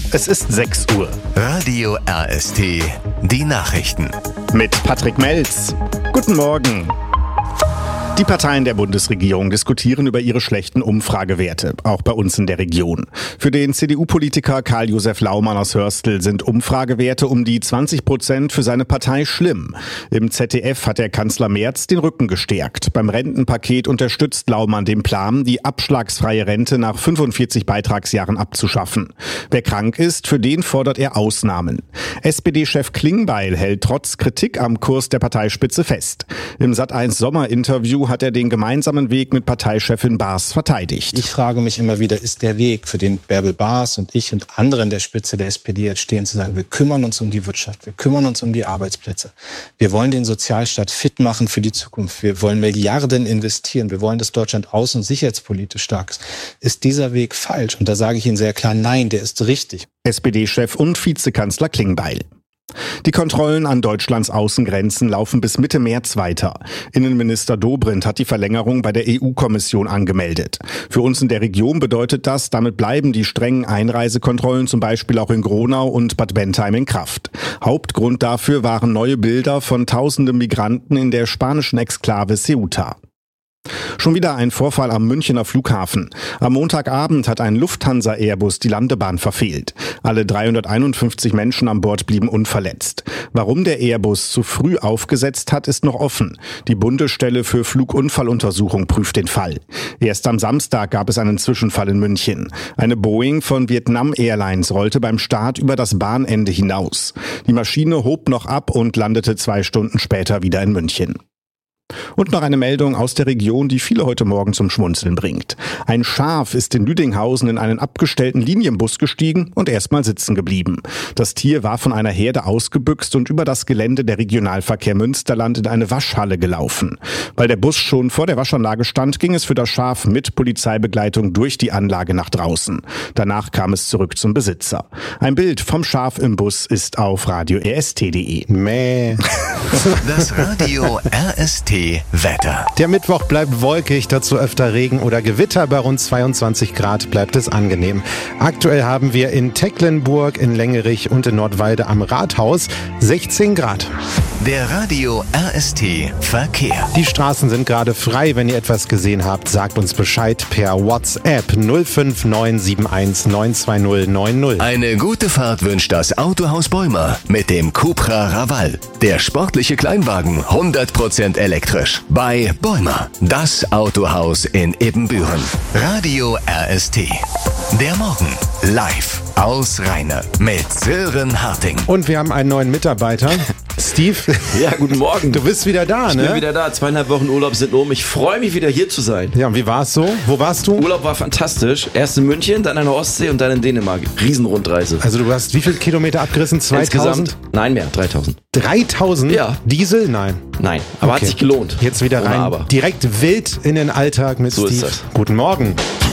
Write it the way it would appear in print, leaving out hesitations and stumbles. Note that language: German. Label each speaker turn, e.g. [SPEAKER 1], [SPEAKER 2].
[SPEAKER 1] Es ist 6 Uhr.
[SPEAKER 2] Radio RST, die Nachrichten.
[SPEAKER 1] Mit Patrick Melz. Guten Morgen. Die Parteien der Bundesregierung diskutieren über ihre schlechten Umfragewerte, auch bei uns in der Region. Für den CDU-Politiker Karl-Josef Laumann aus Hörstel sind Umfragewerte um die 20% für seine Partei schlimm. Im ZDF hat der Kanzler Merz den Rücken gestärkt. Beim Rentenpaket unterstützt Laumann den Plan, die abschlagsfreie Rente nach 45 Beitragsjahren abzuschaffen. Wer krank ist, für den fordert er Ausnahmen. SPD-Chef Klingbeil hält trotz Kritik am Kurs der Parteispitze fest. Im Sat.1 Sommerinterview hat er den gemeinsamen Weg mit Parteichefin Baas verteidigt.
[SPEAKER 3] Ich frage mich immer wieder, ist der Weg, für den Bärbel Baas und ich und andere an der Spitze der SPD jetzt stehen, zu sagen, wir kümmern uns um die Wirtschaft, wir kümmern uns um die Arbeitsplätze. Wir wollen den Sozialstaat fit machen für die Zukunft. Wir wollen Milliarden investieren. Wir wollen, dass Deutschland außen- und sicherheitspolitisch stark ist. Ist dieser Weg falsch? Und da sage ich Ihnen sehr klar, nein, der ist richtig.
[SPEAKER 1] SPD-Chef und Vizekanzler Klingbeil. Die Kontrollen an Deutschlands Außengrenzen laufen bis Mitte März weiter. Innenminister Dobrindt hat die Verlängerung bei der EU-Kommission angemeldet. Für uns in der Region bedeutet das, damit bleiben die strengen Einreisekontrollen zum Beispiel auch in Gronau und Bad Bentheim in Kraft. Hauptgrund dafür waren neue Bilder von tausenden Migranten in der spanischen Exklave Ceuta. Schon wieder ein Vorfall am Münchener Flughafen. Am Montagabend hat ein Lufthansa-Airbus die Landebahn verfehlt. Alle 351 Menschen an Bord blieben unverletzt. Warum der Airbus zu früh aufgesetzt hat, ist noch offen. Die Bundesstelle für Flugunfalluntersuchung prüft den Fall. Erst am Samstag gab es einen Zwischenfall in München. Eine Boeing von Vietnam Airlines rollte beim Start über das Bahnende hinaus. Die Maschine hob noch ab und landete 2 Stunden später wieder in München. Und noch eine Meldung aus der Region, die viele heute Morgen zum Schmunzeln bringt. Ein Schaf ist in Lüdinghausen in einen abgestellten Linienbus gestiegen und erstmal sitzen geblieben. Das Tier war von einer Herde ausgebüxt und über das Gelände der Regionalverkehr Münsterland in eine Waschhalle gelaufen. Weil der Bus schon vor der Waschanlage stand, ging es für das Schaf mit Polizeibegleitung durch die Anlage nach draußen. Danach kam es zurück zum Besitzer. Ein Bild vom Schaf im Bus ist auf radio-rst.de.
[SPEAKER 2] Mäh. Das Radio RST Wetter.
[SPEAKER 4] Der Mittwoch bleibt wolkig, dazu öfter Regen oder Gewitter. Bei rund 22 Grad bleibt es angenehm. Aktuell haben wir in Tecklenburg, in Längerich und in Nordwalde am Rathaus 16 Grad.
[SPEAKER 2] Der Radio RST Verkehr.
[SPEAKER 4] Die Straßen sind gerade frei. Wenn ihr etwas gesehen habt, sagt uns Bescheid per WhatsApp 05971 92090.
[SPEAKER 2] Eine gute Fahrt wünscht das Autohaus Bäumer mit dem Cupra Raval. Der sportliche Kleinwagen, 100% elektrisch. Bei Bäumer, das Autohaus in Ebenbüren. Radio RST. Der Morgen live aus Rheine mit Sören Harting.
[SPEAKER 4] Und wir haben einen neuen Mitarbeiter. Steve.
[SPEAKER 5] Ja, guten Morgen.
[SPEAKER 4] Du bist wieder da, ne?
[SPEAKER 5] Ich bin wieder da. 2,5 Wochen Urlaub sind um. Ich freue mich wieder hier zu sein.
[SPEAKER 4] Ja, und wie war's so? Wo warst du?
[SPEAKER 5] Urlaub war fantastisch. Erst in München, dann an der Ostsee und dann in Dänemark. Riesenrundreise.
[SPEAKER 4] Also du hast wie viele Kilometer abgerissen? 2000?
[SPEAKER 5] Insgesamt? Nein, mehr. 3000.
[SPEAKER 4] 3000?
[SPEAKER 5] Ja.
[SPEAKER 4] Diesel? Nein.
[SPEAKER 5] Nein, aber
[SPEAKER 4] Okay.
[SPEAKER 5] hat sich gelohnt.
[SPEAKER 4] Jetzt wieder
[SPEAKER 5] Ohne
[SPEAKER 4] rein.
[SPEAKER 5] Aber.
[SPEAKER 4] Direkt wild in den Alltag mit
[SPEAKER 5] So
[SPEAKER 4] Steve.
[SPEAKER 5] ist das.
[SPEAKER 4] Guten Morgen.